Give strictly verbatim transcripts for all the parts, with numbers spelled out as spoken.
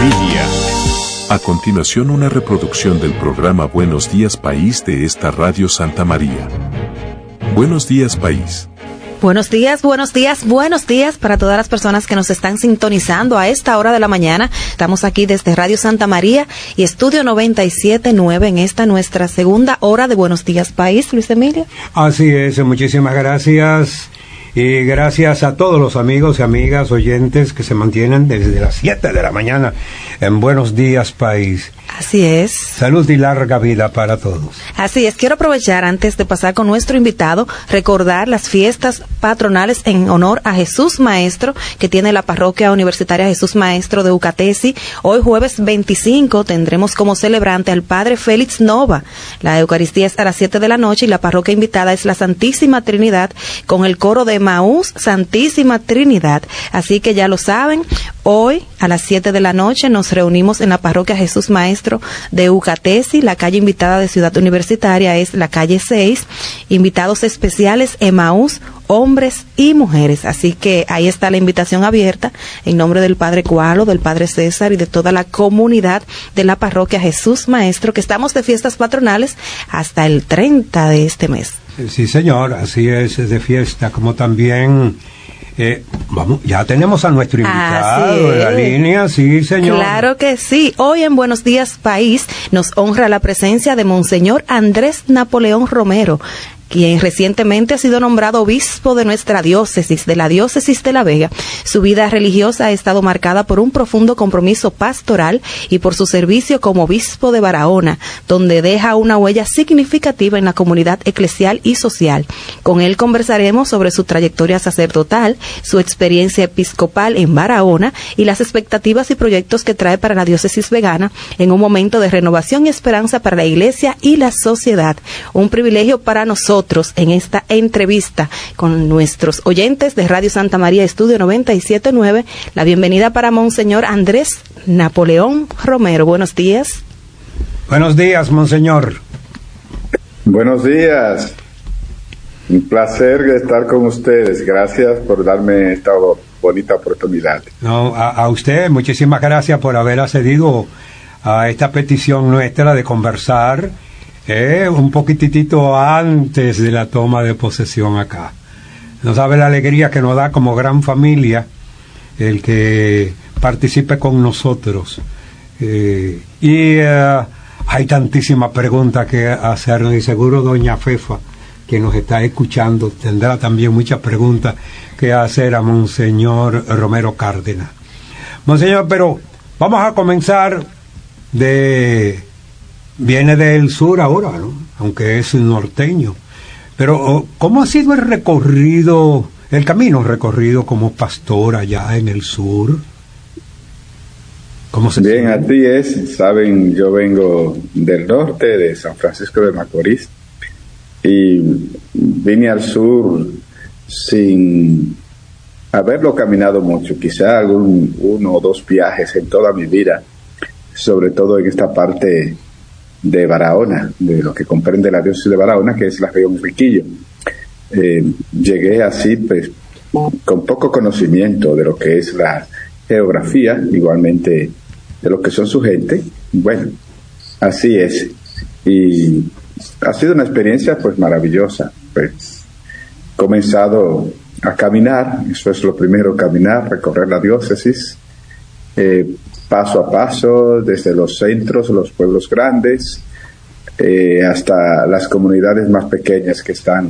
Familia. A continuación, una reproducción del programa Buenos Días País de esta Radio Santa María. Buenos días, País. Buenos días, buenos días, buenos días para todas las personas que nos están sintonizando a esta hora de la mañana. Estamos aquí desde Radio Santa María y Estudio noventa y siete punto nueve en esta nuestra segunda hora de Buenos Días País, Luis Emilio. Así es, muchísimas gracias. Y gracias a todos los amigos y amigas oyentes que se mantienen desde las siete de la mañana en Buenos Días País. Así es. Salud y larga vida para todos. Así es. Quiero aprovechar, antes de pasar con nuestro invitado, recordar las fiestas patronales en honor a Jesús Maestro que tiene la Parroquia Universitaria Jesús Maestro de Ucatesi. Hoy, jueves veinticinco, tendremos como celebrante al Padre Félix Nova. La Eucaristía es a las siete de la noche y la parroquia invitada es la Santísima Trinidad con el coro de Maús Santísima Trinidad. Así que ya lo saben, hoy a las siete de la noche nos reunimos en la Parroquia Jesús Maestro de Ucatesi. La calle invitada de Ciudad Universitaria es la calle seis. Invitados especiales Emaús, hombres y mujeres. Así que ahí está la invitación abierta en nombre del Padre Cualo, del Padre César y de toda la comunidad de la Parroquia Jesús Maestro, que estamos de fiestas patronales hasta el treinta de este mes. Sí, señor, así es, es de fiesta, como también eh, vamos, ya tenemos a nuestro invitado en la línea, sí, señor. Claro que sí. Hoy en Buenos Días País nos honra la presencia de Monseñor Andrés Napoleón Romero, quien recientemente ha sido nombrado obispo de nuestra diócesis, de la diócesis de La Vega. Su vida religiosa ha estado marcada por un profundo compromiso pastoral y por su servicio como obispo de Barahona, donde deja una huella significativa en la comunidad eclesial y social. Con él conversaremos sobre su trayectoria sacerdotal, su experiencia episcopal en Barahona y las expectativas y proyectos que trae para la diócesis vegana en un momento de renovación y esperanza para la Iglesia y la sociedad. Un privilegio para nosotros en esta entrevista con nuestros oyentes de Radio Santa María Estudio noventa y siete punto nueve. La bienvenida para Monseñor Andrés Napoleón Romero. Buenos días. Buenos días, Monseñor. Buenos días. Un placer estar con ustedes. Gracias por darme esta bonita oportunidad. No, a, a usted, muchísimas gracias por haber accedido a esta petición nuestra de conversar Eh, un poquitito antes de la toma de posesión acá. No sabe la alegría que nos da como gran familia el que participe con nosotros. Eh, y uh, hay tantísimas preguntas que hacernos, y seguro doña Fefa, que nos está escuchando, tendrá también muchas preguntas que hacer a Monseñor Romero Cárdenas. Monseñor, pero vamos a comenzar de... Viene del sur ahora, ¿no? Aunque es norteño. Pero, ¿cómo ha sido el recorrido, el camino recorrido como pastor allá en el sur? ¿Cómo se Bien, siente? Así es. Saben, yo vengo del norte, de San Francisco de Macorís, y vine al sur sin haberlo caminado mucho, quizá algún uno o dos viajes en toda mi vida, sobre todo en esta parte de Barahona, de lo que comprende la diócesis de Barahona, que es la región Riquillo. Eh, llegué así, pues, con poco conocimiento de lo que es la geografía, igualmente de lo que son su gente. Bueno, así es. Y ha sido una experiencia, pues, maravillosa. Pues, comenzado a caminar, eso es lo primero, caminar, recorrer la diócesis, eh, paso a paso, desde los centros, los pueblos grandes, eh, hasta las comunidades más pequeñas que están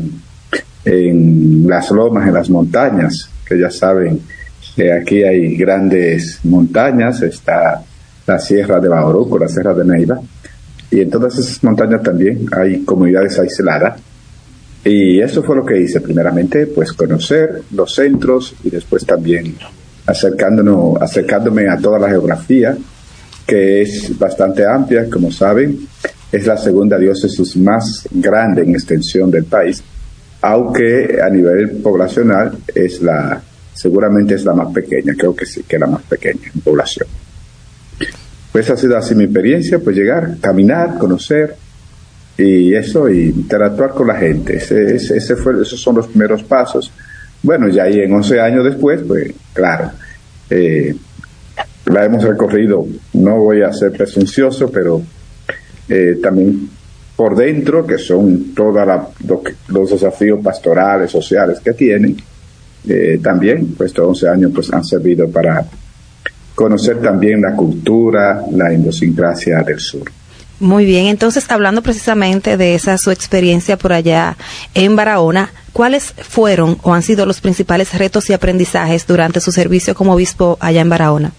en las lomas, en las montañas, que ya saben que aquí hay grandes montañas, está la Sierra de Bauruco, la Sierra de Neiva, y en todas esas montañas también hay comunidades aisladas, y eso fue lo que hice, primeramente, pues conocer los centros, y después también acercándonos, acercándome a toda la geografía, que es bastante amplia, como saben, es la segunda diócesis más grande en extensión del país, aunque a nivel poblacional es la, seguramente es la más pequeña, creo que sí, que es la más pequeña en población. Pues ha sido así mi experiencia, pues llegar, caminar, conocer, y eso, y interactuar con la gente. Ese, ese, ese fue, esos son los primeros pasos. Bueno, ya ahí en once años después, pues claro, eh, la hemos recorrido, no voy a ser presuncioso, pero eh, también por dentro, que son todos lo los desafíos pastorales, sociales que tienen, eh, también, pues estos once años pues, han servido para conocer también la cultura, la idiosincrasia del sur. Muy bien, entonces hablando precisamente de esa su experiencia por allá en Barahona, ¿cuáles fueron o han sido los principales retos y aprendizajes durante su servicio como obispo allá en Barahona?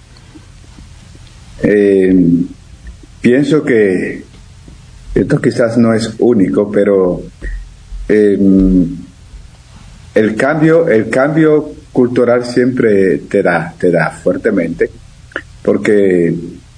Eh, pienso que esto quizás no es único, pero eh, el cambio, el cambio cultural siempre te da, te da fuertemente, porque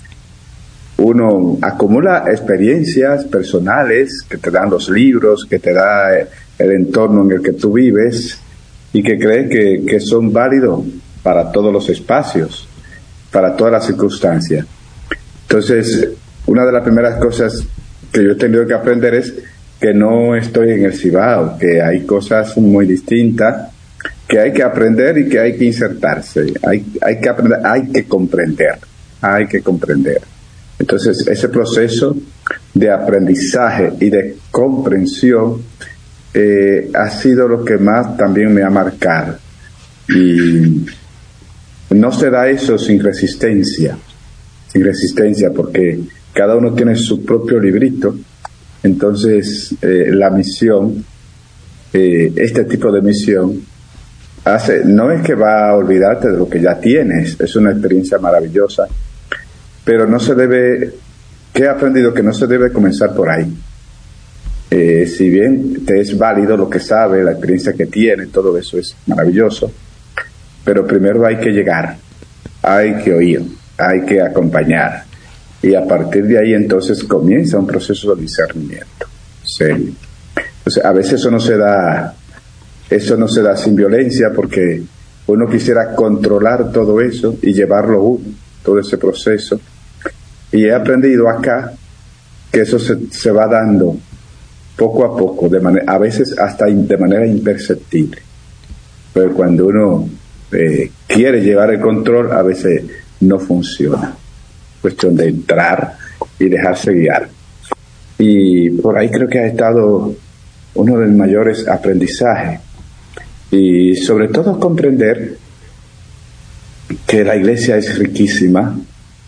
uno acumula experiencias personales que te dan los libros, que te da el entorno en el que tú vives y que cree que, que son válidos para todos los espacios, para todas las circunstancias. Entonces, una de las primeras cosas que yo he tenido que aprender es que no estoy en el Cibao, que hay cosas muy distintas, que hay que aprender y que hay que insertarse, hay, hay que aprender, hay que comprender, hay que comprender. Entonces, ese proceso de aprendizaje y de comprensión eh, ha sido lo que más también me ha marcado. Y no se da eso sin resistencia, sin resistencia, porque cada uno tiene su propio librito. Entonces, eh, la misión, eh, este tipo de misión, hace, no es que va a olvidarte de lo que ya tienes, es una experiencia maravillosa, pero no se debe, que he aprendido que no se debe comenzar por ahí. Eh, si bien te es válido lo que sabe, la experiencia que tiene, todo eso es maravilloso, pero primero hay que llegar, hay que oír, hay que acompañar, y a partir de ahí entonces comienza un proceso de discernimiento serio. Entonces, a veces eso no se da, eso no se da sin violencia, porque uno quisiera controlar todo eso y llevarlo uno, todo ese proceso. Y he aprendido acá que eso se, se va dando poco a poco, de manera, a veces hasta in, de manera imperceptible. Pero cuando uno eh, quiere llevar el control, a veces no funciona. Cuestión de entrar y dejarse guiar. Y por ahí creo que ha estado uno de los mayores aprendizajes. Y sobre todo comprender que la iglesia es riquísima,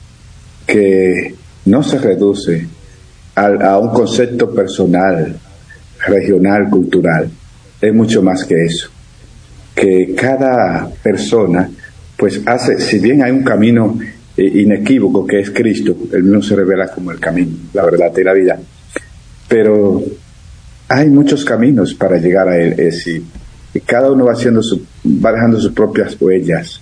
que no se reduce a, a un concepto personal, regional, cultural. Es mucho más que eso. Que cada persona, pues hace, si bien hay un camino eh, inequívoco que es Cristo, él mismo se revela como el camino, la verdad y la vida, pero hay muchos caminos para llegar a él, es decir, y cada uno va haciendo su, va dejando sus propias huellas.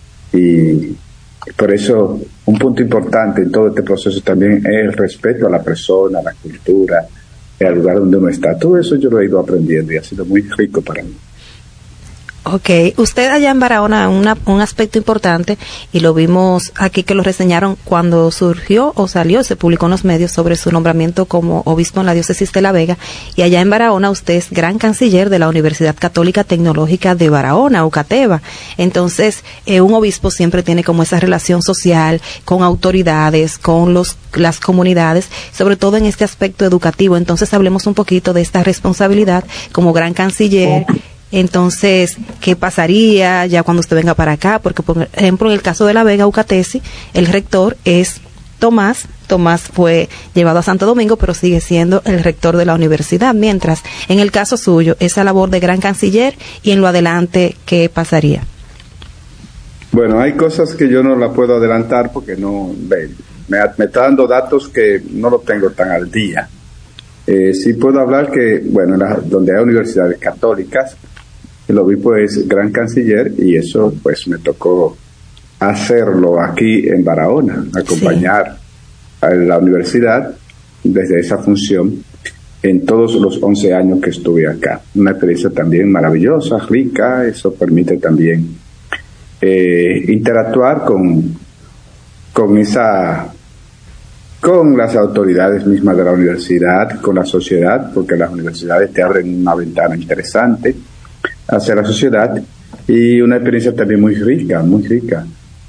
Y por eso un punto importante en todo este proceso también es el respeto a la persona, a la cultura, al lugar donde uno está. Todo eso yo lo he ido aprendiendo y ha sido muy rico para mí. Ok, usted allá en Barahona, una, un aspecto importante, y lo vimos aquí que lo reseñaron cuando surgió o salió, se publicó en los medios sobre su nombramiento como obispo en la diócesis de La Vega, y allá en Barahona usted es gran canciller de la Universidad Católica Tecnológica de Barahona, UCATEBA. Entonces, eh, un obispo siempre tiene como esa relación social con autoridades, con los las comunidades, sobre todo en este aspecto educativo. Entonces, hablemos un poquito de esta responsabilidad como gran canciller. Oh. Entonces, ¿qué pasaría ya cuando usted venga para acá? Porque, por ejemplo, en el caso de La Vega, UCATESI, el rector es Tomás. Tomás fue llevado a Santo Domingo, pero sigue siendo el rector de la universidad. Mientras, en el caso suyo, esa labor de gran canciller, y en lo adelante, ¿qué pasaría? Bueno, hay cosas que yo no la puedo adelantar porque no me, me, me está dando datos que no lo tengo tan al día. Eh, sí puedo hablar que, bueno, la, donde hay universidades católicas, el obispo es gran canciller, y eso pues me tocó hacerlo aquí en Barahona, acompañar sí. a la universidad desde esa función en todos los once años que estuve acá. Una experiencia también maravillosa, rica. Eso permite también eh, interactuar con, con esa con las autoridades mismas de la universidad, con la sociedad, porque las universidades te abren una ventana interesante hacia la sociedad, y una experiencia también muy rica, muy rica,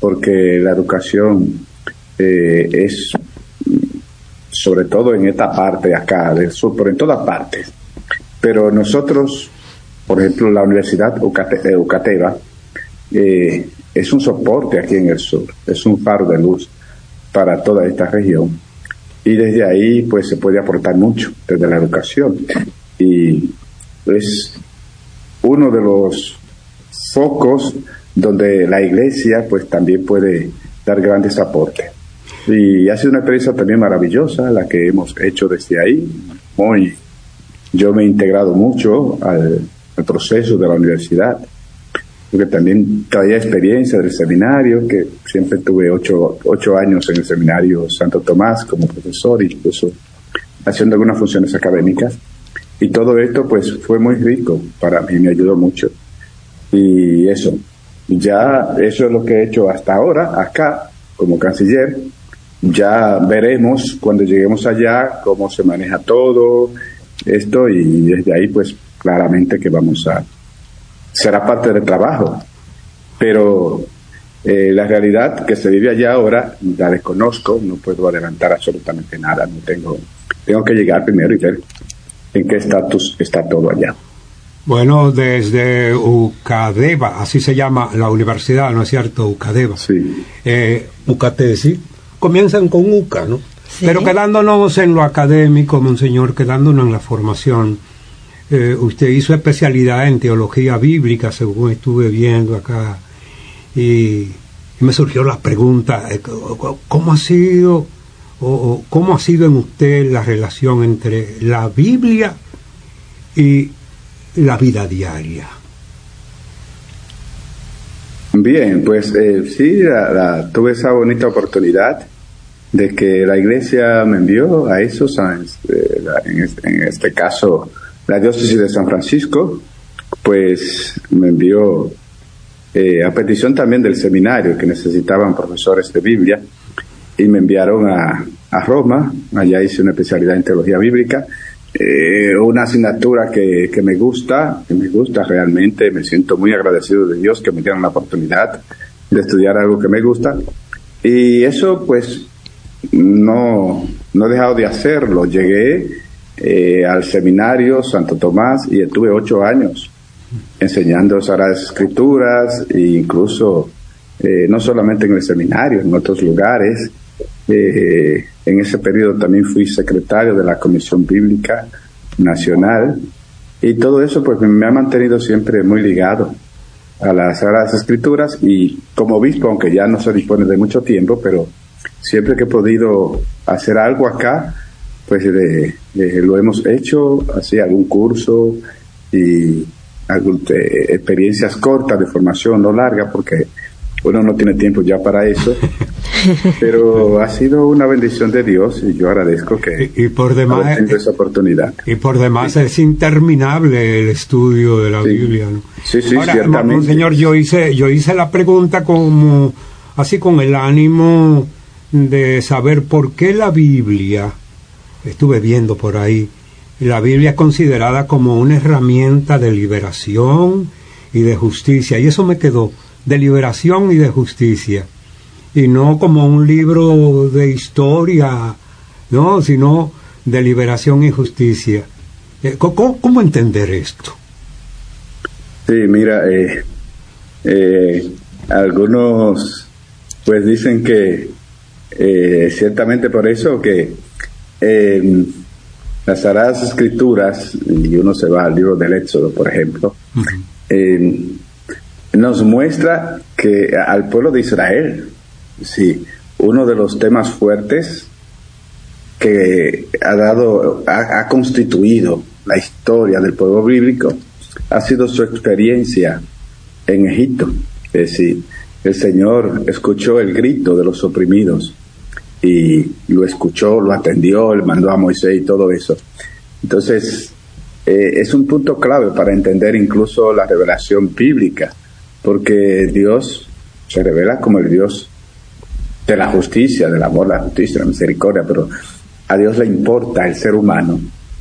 porque la educación eh, es, sobre todo en esta parte acá del sur, pero en todas partes. Pero nosotros, por ejemplo, la Universidad Educativa eh, es un soporte aquí en el sur, es un faro de luz para toda esta región. Y desde ahí pues se puede aportar mucho, desde la educación. Y es uno de los focos donde la iglesia pues también puede dar grandes aportes. Y ha sido una experiencia también maravillosa la que hemos hecho desde ahí. Muy, yo me he integrado mucho al, al proceso de la universidad, porque también traía experiencia del seminario, que siempre tuve ocho, ocho años en el seminario Santo Tomás como profesor, incluso haciendo algunas funciones académicas. Y todo esto pues fue muy rico para mí, me ayudó mucho. Y eso, ya eso es lo que he hecho hasta ahora, acá, como canciller. Ya veremos cuando lleguemos allá cómo se maneja todo esto, y desde ahí pues claramente que vamos a... será parte del trabajo. Pero eh, la realidad que se vive allá ahora la desconozco, no puedo adelantar absolutamente nada, no tengo, tengo que llegar primero y ver en qué estatus está todo allá. Bueno, desde UCADEVA, así se llama la universidad, ¿no es cierto? UCADEVA. Sí. Eh, UCATESI, comienzan con UCA, ¿no? Sí. Pero quedándonos en lo académico, monseñor, quedándonos en la formación, eh, usted hizo especialidad en teología bíblica, según estuve viendo acá, y, y me surgió la pregunta, eh, ¿cómo ha sido, o, o cómo ha sido en usted la relación entre la Biblia y la vida diaria? Bien, pues eh, sí, la, la, tuve esa bonita oportunidad de que la iglesia me envió a esos, eh, en, este, en este caso la diócesis de San Francisco, pues me envió eh, a petición también del seminario, que necesitaban profesores de Biblia, y me enviaron a, a Roma. Allá hice una especialidad en teología bíblica. Eh, una asignatura que, que me gusta, que me gusta realmente, me siento muy agradecido de Dios que me dieron la oportunidad de estudiar algo que me gusta, y eso pues no, no he dejado de hacerlo. Llegué eh, al seminario Santo Tomás y estuve ocho años enseñando Sagradas Escrituras, e incluso eh, no solamente en el seminario, en otros lugares. Eh, en ese periodo también fui secretario de la Comisión Bíblica Nacional, y todo eso pues me ha mantenido siempre muy ligado a las Sagradas Escrituras, y como obispo, aunque ya no se dispone de mucho tiempo, pero siempre que he podido hacer algo acá, pues eh, eh, lo hemos hecho, así algún curso y algún, eh, experiencias cortas de formación, no larga, porque uno no tiene tiempo ya para eso, pero ha sido una bendición de Dios, y yo agradezco que y, y por demás haber tenido esa oportunidad. Y por demás sí. Es interminable el estudio de la sí. Biblia, ¿no? Sí, sí, Ahora, ciertamente. Señor, yo hice, yo hice la pregunta como así con el ánimo de saber por qué la Biblia, estuve viendo por ahí, la Biblia es considerada como una herramienta de liberación y de justicia, y eso me quedó, de liberación y de justicia, y no como un libro de historia, no, sino de liberación y justicia. ¿Cómo, cómo entender esto? Sí, mira, eh, eh, algunos pues dicen que eh, ciertamente por eso que eh, las Sagradas Escrituras, y uno se va al libro del Éxodo, por ejemplo, uh-huh. eh, nos muestra que al pueblo de Israel, sí, uno de los temas fuertes que ha dado, ha, ha constituido la historia del pueblo bíblico ha sido su experiencia en Egipto. Es decir, el Señor escuchó el grito de los oprimidos y lo escuchó, lo atendió, le mandó a Moisés y todo eso. Entonces, eh, es un punto clave para entender incluso la revelación bíblica, porque Dios se revela como el Dios de la justicia, del amor, la justicia, la misericordia, pero a Dios le importa el ser humano,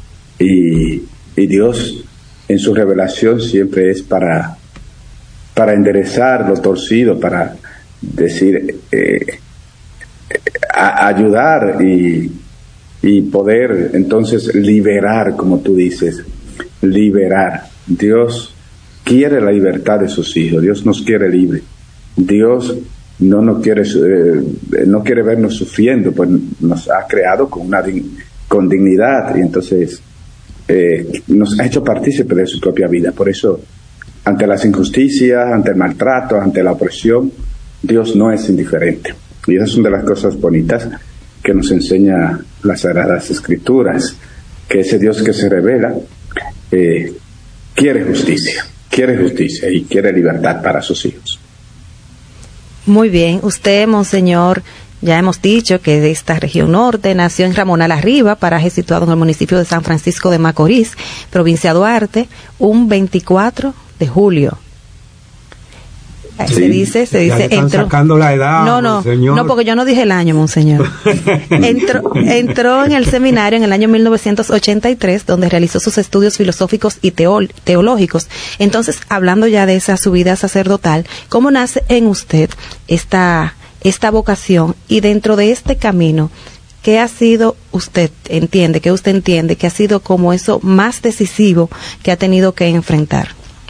y, y Dios en su revelación siempre es para, para enderezar lo torcido, para decir, eh, a, ayudar y, y poder entonces liberar, como tú dices, liberar. Dios quiere la libertad de sus hijos, Dios nos quiere libre. Dios no nos quiere, eh, no quiere vernos sufriendo, pues nos ha creado con una con dignidad, y entonces eh, nos ha hecho partícipes de su propia vida. Por eso, ante las injusticias, ante el maltrato, ante la opresión, Dios no es indiferente. Y esas son de las cosas bonitas que nos enseña las Sagradas Escrituras, que ese Dios que se revela eh, quiere justicia, quiere justicia y quiere libertad para sus hijos. Muy bien, usted, monseñor, ya hemos dicho que de esta región norte, nació en Ramonal Arriba, paraje situado en el municipio de San Francisco de Macorís, provincia de Duarte, un veinticuatro de julio. Sí, se dice, se dice, están entró, sacando la edad, no, no, monseñor. no, porque yo no dije el año, monseñor. entró, entró en el seminario en el año mil novecientos ochenta y tres, donde realizó sus estudios filosóficos y teol, teológicos. Entonces, hablando ya de esa su vida sacerdotal, ¿cómo nace en usted esta, esta vocación? Y dentro de este camino, ¿qué ha sido usted, entiende, que usted entiende que ha sido como eso más decisivo que ha tenido que enfrentar?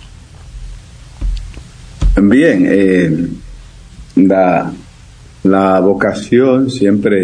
Bien, eh, la, la vocación siempre,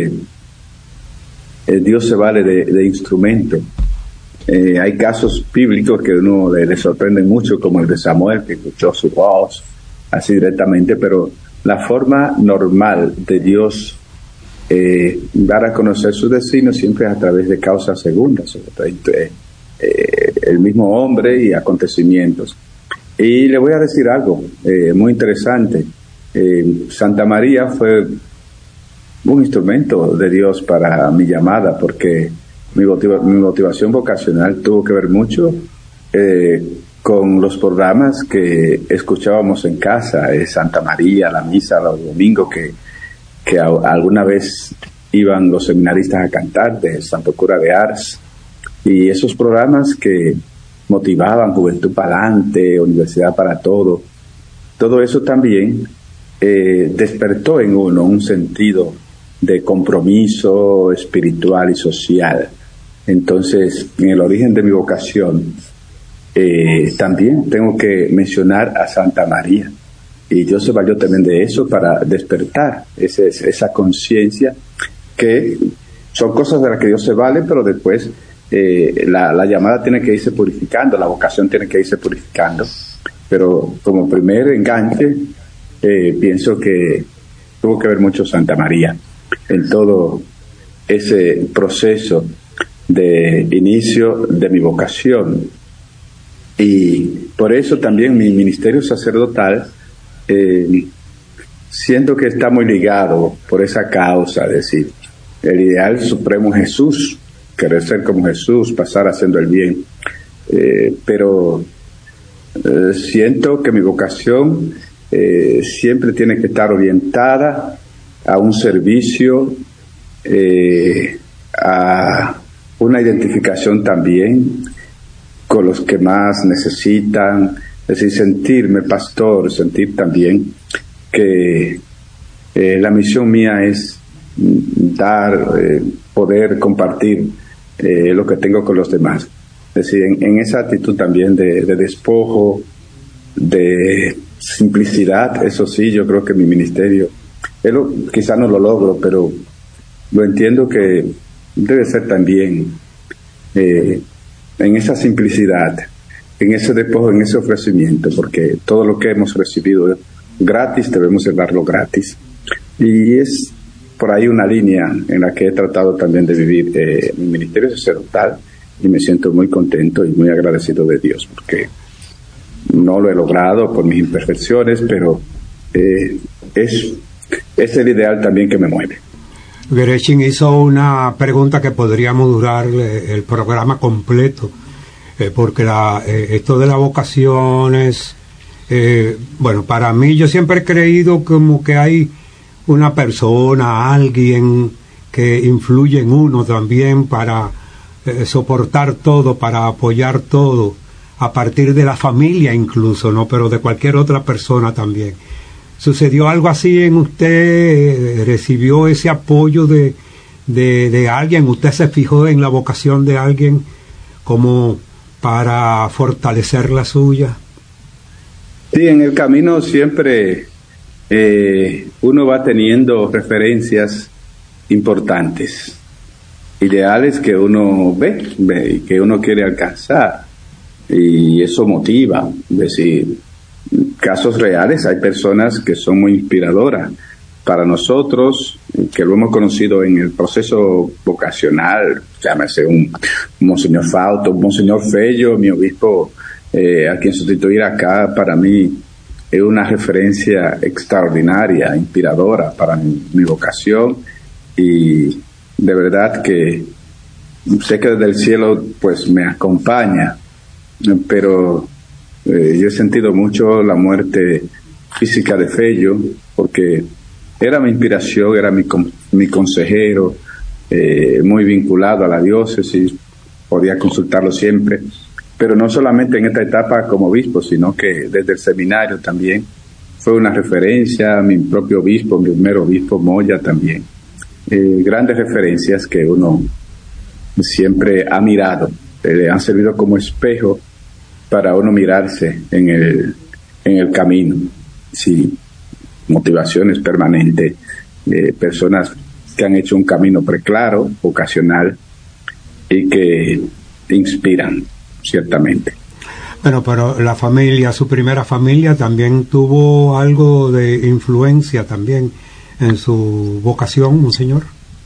eh, Dios se vale de, de instrumento. Eh, hay casos bíblicos que uno le, le sorprende mucho, como el de Samuel, que escuchó su voz así directamente, pero la forma normal de Dios eh, dar a conocer su destino siempre es a través de causas segundas, eh, eh, el mismo hombre y acontecimientos. Y le voy a decir algo eh, muy interesante. Eh, Santa María fue un instrumento de Dios para mi llamada, porque mi, motiva- mi motivación vocacional tuvo que ver mucho eh, con los programas que escuchábamos en casa, eh, Santa María, la misa los domingos, que, que a- alguna vez iban los seminaristas a cantar, de Santo Cura de Ars, y esos programas que motivaban Juventud para adelante, Universidad para todo. Todo eso también eh, despertó en uno un sentido de compromiso espiritual y social. Entonces, en el origen de mi vocación, eh, también tengo que mencionar a Santa María. Y Dios se valió también de eso para despertar ese, esa conciencia, que son cosas de las que Dios se vale, pero después Eh, la, la llamada tiene que irse purificando, la vocación tiene que irse purificando, pero como primer enganche eh, pienso que tuvo que ver mucho Santa María en todo ese proceso de inicio de mi vocación. Y por eso también mi ministerio sacerdotal eh, siento que está muy ligado por esa causa, es decir, el ideal supremo es Jesús, querer ser como Jesús, pasar haciendo el bien. Eh, pero eh, siento que mi vocación eh, siempre tiene que estar orientada a un servicio, eh, a una identificación también con los que más necesitan, es decir, sentirme pastor, sentir también que eh, la misión mía es dar, eh, poder compartir eh, lo que tengo con los demás. Es decir, en, en esa actitud también de, de despojo, de simplicidad, eso sí, yo creo que mi ministerio, lo, quizá no lo logro, pero lo entiendo que debe ser también eh, en esa simplicidad, en ese despojo, en ese ofrecimiento, porque todo lo que hemos recibido gratis, debemos darlo gratis. Y es por ahí una línea en la que he tratado también de vivir eh, mi ministerio sacerdotal, y me siento muy contento y muy agradecido de Dios, porque no lo he logrado por mis imperfecciones, pero eh, es, es el ideal también que me mueve. Gerechin hizo una pregunta que podríamos durar eh, el programa completo, eh, porque la, eh, esto de las vocaciones, eh, bueno, para mí yo siempre he creído como que hay una persona, alguien que influye en uno también para eh, soportar todo, para apoyar todo, a partir de la familia incluso, ¿no? Pero de cualquier otra persona también. ¿Sucedió algo así en usted? ¿Recibió ese apoyo de, de, de alguien? ¿Usted se fijó en la vocación de alguien como para fortalecer la suya? Sí, en el camino siempre eh, uno va teniendo referencias importantes, ideales que uno ve, ve y que uno quiere alcanzar, y eso motiva. Es decir, casos reales, hay personas que son muy inspiradoras para nosotros, que lo hemos conocido en el proceso vocacional, llámese un Monseñor Fausto, un Monseñor Fello, mi obispo, eh, a quien sustituir acá, para mí es una referencia extraordinaria, inspiradora para mi, mi vocación, y de verdad que sé que desde el cielo pues me acompaña, pero eh, yo he sentido mucho la muerte física de Fello, porque era mi inspiración, era mi, mi consejero, eh, muy vinculado a la diócesis, podía consultarlo siempre, pero no solamente en esta etapa como obispo, sino que desde el seminario también fue una referencia, mi propio obispo, mi primer obispo Moya también. Eh, grandes referencias que uno siempre ha mirado, eh, han servido como espejo para uno mirarse en el, en el camino. Sí, motivaciones permanentes, eh, personas que han hecho un camino preclaro, vocacional, y que inspiran, ciertamente. Bueno, pero la familia, su primera familia, también tuvo algo de influencia también en su vocación, monseñor.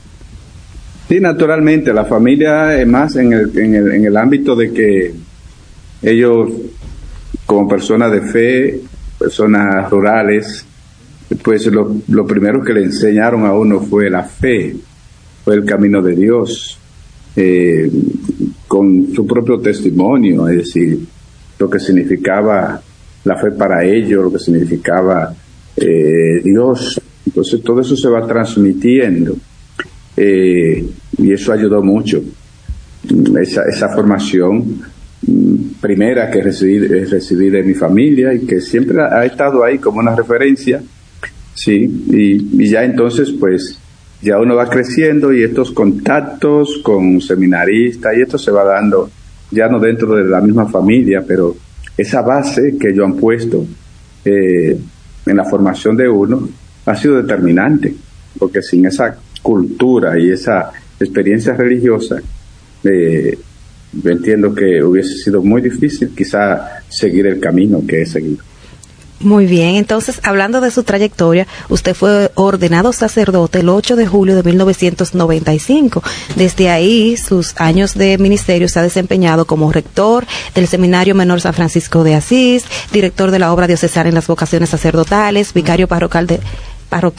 Sí, naturalmente, la familia es más en el, en el, en el ámbito de que ellos, como personas de fe, personas rurales, pues lo, lo primero que le enseñaron a uno fue la fe, fue el camino de Dios, eh, con su propio testimonio, es decir, lo que significaba la fe para ellos, lo que significaba eh, Dios. Entonces todo eso se va transmitiendo, eh, y eso ayudó mucho. Esa, esa formación primera que recibí, recibí de mi familia, y que siempre ha estado ahí como una referencia, sí, y, y ya entonces pues ya uno va creciendo, y estos contactos con seminaristas, y esto se va dando ya no dentro de la misma familia, pero esa base que ellos han puesto eh, en la formación de uno ha sido determinante, porque sin esa cultura y esa experiencia religiosa, eh, yo entiendo que hubiese sido muy difícil quizá seguir el camino que he seguido. Muy bien, entonces, hablando de su trayectoria, usted fue ordenado sacerdote el ocho de julio de mil novecientos noventa y cinco. Desde ahí, sus años de ministerio se ha desempeñado como rector del Seminario Menor San Francisco de Asís, director de la obra diocesana en las vocaciones sacerdotales, vicario parroquial de parroquial